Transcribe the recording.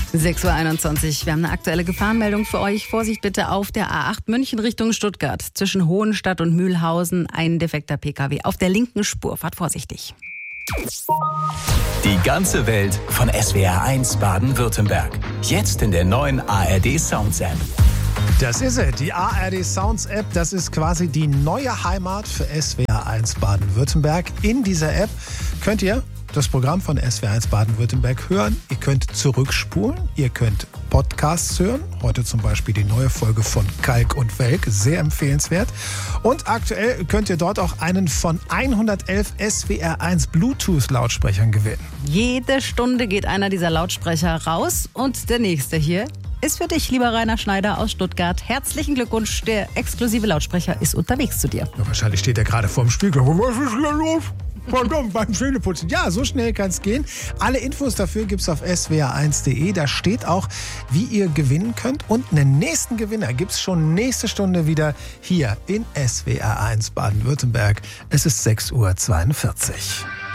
6:21 Uhr. Wir haben eine aktuelle Gefahrenmeldung für euch. Vorsicht bitte auf der A8 München Richtung Stuttgart. Zwischen Hohenstadt und Mühlhausen ein defekter Pkw. Auf der linken Spur. Fahrt vorsichtig. Die ganze Welt von SWR1 Baden-Württemberg. Jetzt in der neuen ARD Sounds App. Das ist es, die ARD Sounds App. Das ist quasi die neue Heimat für SWR1 Baden-Württemberg. In dieser App könnt ihr das Programm von SWR1 Baden-Württemberg hören. Ihr könnt zurückspulen, ihr könnt Podcasts hören. Heute zum Beispiel die neue Folge von Kalk und Welk, sehr empfehlenswert. Und aktuell könnt ihr dort auch einen von 111 SWR1 Bluetooth-Lautsprechern gewinnen. Jede Stunde geht einer dieser Lautsprecher raus und der nächste hier ist für dich, lieber Rainer Schneider aus Stuttgart. Herzlichen Glückwunsch, der exklusive Lautsprecher ist unterwegs zu dir. Ja, wahrscheinlich steht er gerade vorm Spiegel. Was ist hier los? Verdammt, beim Zähneputzen. Ja, so schnell kann es gehen. Alle Infos dafür gibt's auf swr1.de. Da steht auch, wie ihr gewinnen könnt. Und einen nächsten Gewinner gibt's schon nächste Stunde wieder hier in SWR1 Baden-Württemberg. Es ist 6:42 Uhr.